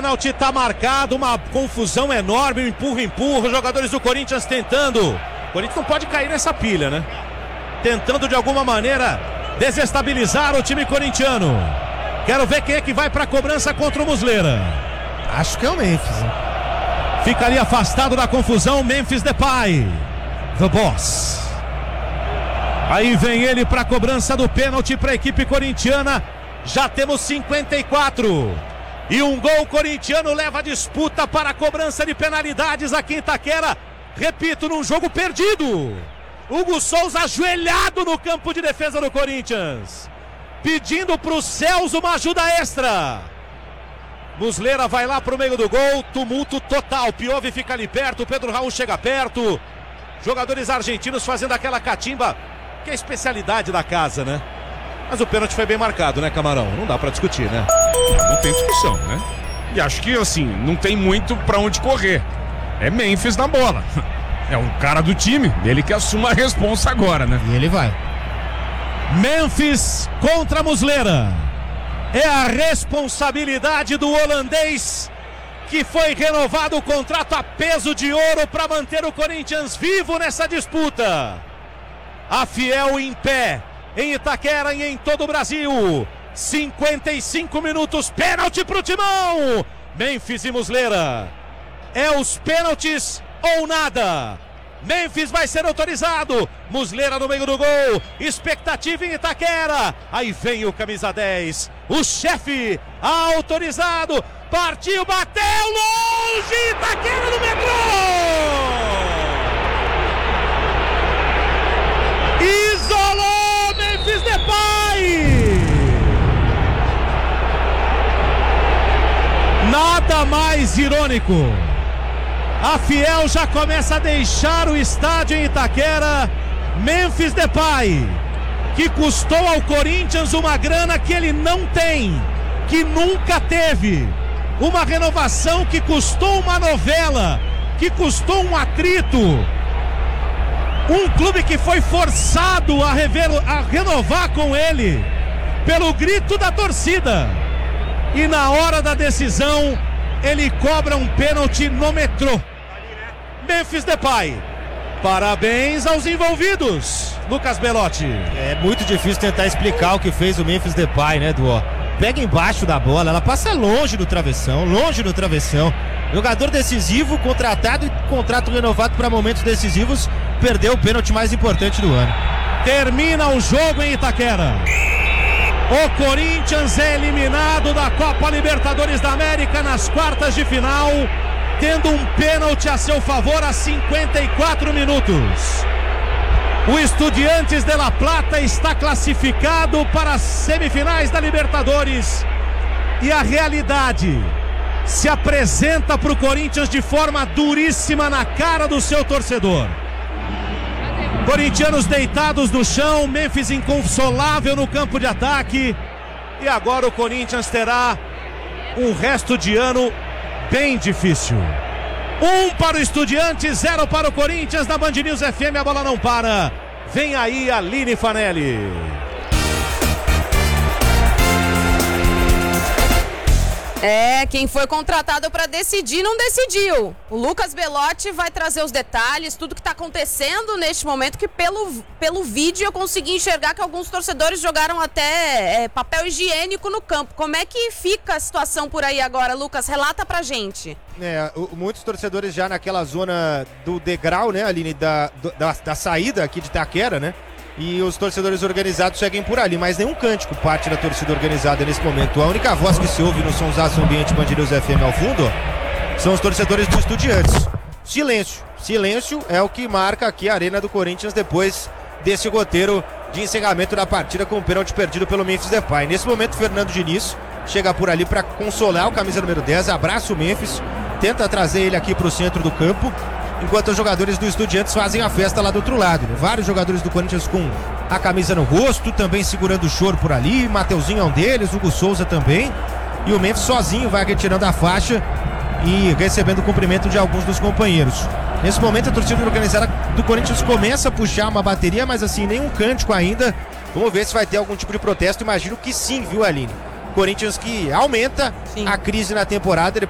pênalti tá marcado, uma confusão enorme, um empurra, os jogadores do Corinthians tentando. O Corinthians não pode cair nessa pilha, né? Tentando de alguma maneira desestabilizar o time corintiano. Quero ver quem é que vai pra cobrança contra o Muslera. Acho que é o Memphis. Fica ali afastado da confusão, Memphis Depay. The Boss. Aí vem ele pra cobrança do pênalti pra equipe corintiana. Já temos 54. E um gol corintiano leva a disputa para a cobrança de penalidades aqui em Itaquera. Repito, num jogo perdido. Hugo Souza ajoelhado no campo de defesa do Corinthians, pedindo para o Celso uma ajuda extra. Muslera vai lá para o meio do gol, tumulto total. Piove fica ali perto, Pedro Raul chega perto. Jogadores argentinos fazendo aquela catimba, que é a especialidade da casa, né? Mas o pênalti foi bem marcado, né, Camarão? Não dá para discutir, né? Não tem discussão, né? E acho que, assim, não tem muito para onde correr. É Memphis na bola. É um cara do time, ele que assuma a responsa agora, né? E ele vai. Memphis contra Muslera. É a responsabilidade do holandês, que foi renovado o contrato a peso de ouro para manter o Corinthians vivo nessa disputa. A Fiel em pé, em Itaquera e em todo o Brasil. 55 minutos, pênalti pro Timão. Memphis e Muslera. É os pênaltis ou nada. Memphis vai ser autorizado. Muslera no meio do gol. Expectativa em Itaquera. Aí vem o camisa 10. O chefe autorizado. Partiu, bateu longe. Itaquera no metrô. Isolou Memphis Depay. Nada mais irônico. A Fiel já começa a deixar o estádio em Itaquera. Memphis Depay, que custou ao Corinthians uma grana que ele não tem, que nunca teve. Uma renovação que custou uma novela, que custou um atrito. Um clube que foi forçado a renovar com ele, pelo grito da torcida. E na hora da decisão, ele cobra um pênalti no metrô. Memphis Depay. Parabéns aos envolvidos, Lucas Belotti. É muito difícil tentar explicar o que fez o Memphis Depay, né, Duó? Pega embaixo da bola, ela passa longe do travessão. Jogador decisivo, contratado e contrato renovado para momentos decisivos, perdeu o pênalti mais importante do ano. Termina o jogo em Itaquera. O Corinthians é eliminado da Copa Libertadores da América nas quartas de final, tendo um pênalti a seu favor a 54 minutos. O Estudiantes de La Plata está classificado para as semifinais da Libertadores. E a realidade se apresenta para o Corinthians de forma duríssima na cara do seu torcedor. Corintianos deitados no chão, Memphis inconsolável no campo de ataque. E agora o Corinthians terá um resto de ano bem difícil. 1 para o Estudiantes, 0 para o Corinthians. Na Band News FM a bola não para. Vem aí a Aline Fanelli. Quem foi contratado para decidir não decidiu. O Lucas Belotti vai trazer os detalhes, tudo que está acontecendo neste momento, que pelo vídeo eu consegui enxergar que alguns torcedores jogaram até papel higiênico no campo. Como é que fica a situação por aí agora, Lucas? Relata pra gente. Muitos torcedores já naquela zona do degrau, né, Aline, da saída aqui de Itaquera, né? E os torcedores organizados seguem por ali, mas nenhum cântico parte da torcida organizada nesse momento. A única voz que se ouve no Sonsaço Ambiente Band News FM ao fundo são os torcedores do Estudiantes. Silêncio é o que marca aqui a arena do Corinthians depois desse roteiro de encerramento da partida com o pênalti perdido pelo Memphis Depay. Nesse momento, Fernando Diniz chega por ali para consolar o camisa número 10, abraça o Memphis, tenta trazer ele aqui para o centro do campo, enquanto os jogadores do Estudiantes fazem a festa lá do outro lado. Vários jogadores do Corinthians com a camisa no rosto, também segurando o choro por ali. Mateuzinho é um deles, Hugo Souza também. E o Memphis sozinho vai retirando a faixa e recebendo o cumprimento de alguns dos companheiros. Nesse momento a torcida organizada do Corinthians começa a puxar uma bateria, mas assim, nenhum cântico ainda. Vamos ver se vai ter algum tipo de protesto. Imagino que sim, viu, Aline? Corinthians que aumenta a crise na temporada